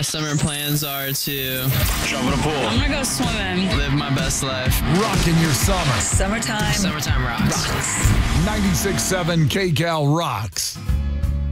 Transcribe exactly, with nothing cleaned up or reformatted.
summer plans are to jump in a pool. I'm gonna go swimming. Live my best life. Rocking your summer. Summertime. Summertime rocks. Rocks. ninety-six point seven K Cal rocks.